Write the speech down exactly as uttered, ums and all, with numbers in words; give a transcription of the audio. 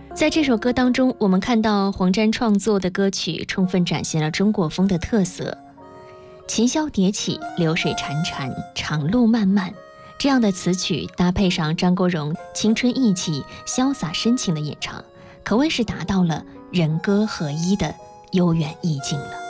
在这首歌当中，我们看到黄沾创作的歌曲充分展现了中国风的特色，琴箫迭起，流水潺潺，长路漫漫，这样的词曲搭配上张国荣青春意气、潇洒深情的演唱，可谓是达到了人歌合一的悠远意境了。